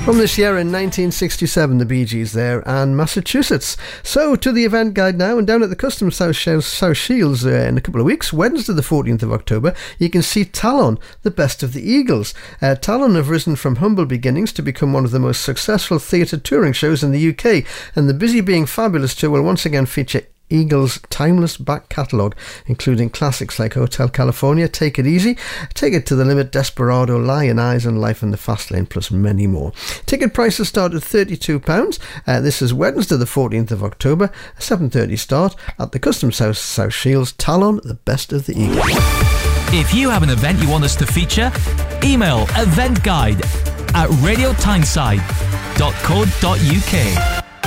From this year in 1967, the Bee Gees there, and Massachusetts. So, to the event guide now, and down at the Customs South Shields in a couple of weeks, Wednesday the 14th of October, you can see Talon, the best of the Eagles. Talon have risen from humble beginnings to become one of the most successful theatre touring shows in the UK, and the Busy Being Fabulous tour will once again feature Eagles' timeless back catalogue, including classics like Hotel California, Take It Easy, Take It to the Limit, Desperado, Lion Eyes and Life in the Fast Lane, plus many more. Ticket prices start at £32. This is Wednesday the 14th of October, a 7:30 start at the Customs House South Shields. Talon, the best of the Eagles. If you have an event you want us to feature, email eventguide@radiotyneside.co.uk.